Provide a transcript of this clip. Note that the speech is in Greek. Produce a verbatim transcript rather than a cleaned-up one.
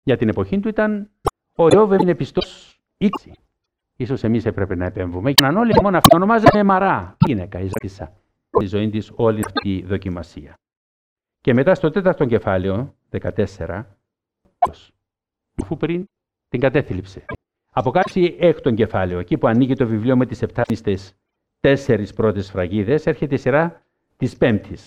Για την εποχή του ήταν ωραίο, βέβαια είναι πιστός ήξη. Ίσως εμείς έπρεπε να επέμβουμε. Και έναν όλοι μόνο αυτή ονομάζεται Μαρά. Γυναίκα, η ζήτησα τη ζωή της όλη αυτή η δοκιμασία. Και μετά στο τέταρτο κεφάλαιο, δεκατέσσερα, αφού πριν την κατέθλιψε. Αποκάλυψη έκτον κεφάλαιο, εκεί που ανοίγει το βιβλίο με τις επτά νηστές τέσσερις πρώτες σφραγίδες, έρχεται η σειρά της πέμπτης.